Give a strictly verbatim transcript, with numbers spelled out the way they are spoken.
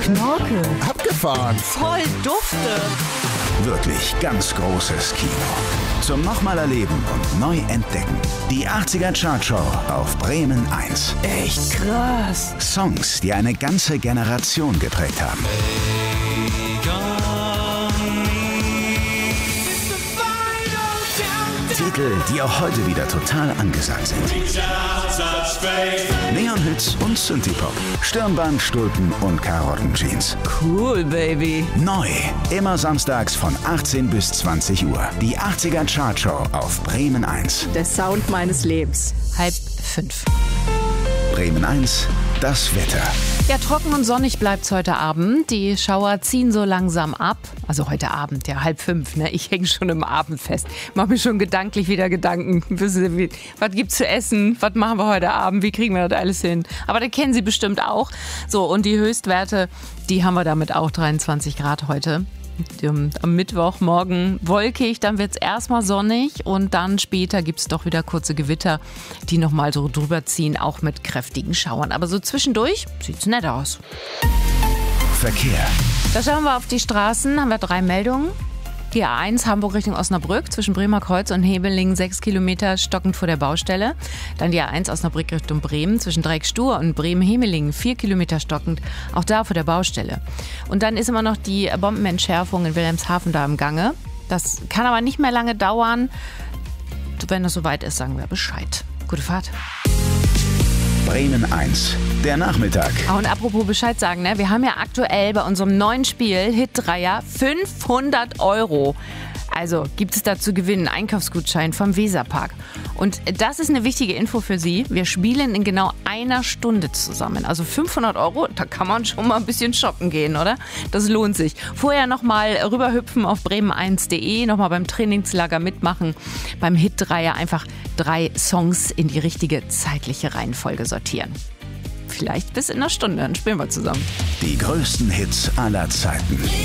Knorke. Abgefahren. Voll dufte. Wirklich ganz großes Kino. Zum nochmal erleben und neu entdecken. Die achtziger Chartshow auf Bremen eins. Echt krass. Songs, die eine ganze Generation geprägt haben. Titel, die auch heute wieder total angesagt sind. Neon-Hits und Synthie-Pop. Stirnband, Stulpen und Karottenjeans. Cool, Baby. Neu. Immer samstags von achtzehn bis zwanzig Uhr. Die achtziger Chartshow auf Bremen eins. Der Sound meines Lebens. Halb fünf. Bremen eins, das Wetter. Ja, trocken und sonnig bleibt's heute Abend. Die Schauer ziehen so langsam ab. Also heute Abend, ja, halb fünf, ne? Ich hänge schon im Abend fest. Mach mir schon gedanklich wieder Gedanken. Wissen Sie, was gibt's zu essen? Was machen wir heute Abend? Wie kriegen wir das alles hin? Aber das kennen Sie bestimmt auch. So, und die Höchstwerte, die haben wir damit auch, dreiundzwanzig Grad heute. Am Mittwochmorgen wolkig, dann wird es erstmal sonnig und dann später gibt es doch wieder kurze Gewitter, die nochmal so drüber ziehen, auch mit kräftigen Schauern. Aber so zwischendurch sieht es nett aus. Verkehr. Da schauen wir auf die Straßen, haben wir drei Meldungen. Die A eins Hamburg Richtung Osnabrück zwischen Bremer Kreuz und Hebelingen sechs Kilometer stockend vor der Baustelle. Dann die A eins Osnabrück Richtung Bremen zwischen Dreieckstuhr und Bremen-Hemelingen vier Kilometer stockend, auch da vor der Baustelle. Und dann ist immer noch die Bombenentschärfung in Wilhelmshaven da im Gange. Das kann aber nicht mehr lange dauern. Wenn das soweit ist, sagen wir Bescheid. Gute Fahrt. Bremen eins, der Nachmittag. Ah, und apropos Bescheid sagen, ne? Wir haben ja aktuell bei unserem neuen Spiel Hit-Dreier fünfhundert Euro. Also gibt es da zu gewinnen, Einkaufsgutschein vom Weserpark. Und das ist eine wichtige Info für Sie. Wir spielen in genau einer Stunde zusammen. Also fünfhundert Euro, da kann man schon mal ein bisschen shoppen gehen, oder? Das lohnt sich. Vorher nochmal rüberhüpfen auf bremen eins punkt de, nochmal beim Trainingslager mitmachen. Beim Hit-Dreier einfach drei Songs in die richtige zeitliche Reihenfolge sortieren. Vielleicht bis in einer Stunde, dann spielen wir zusammen. Die größten Hits aller Zeiten.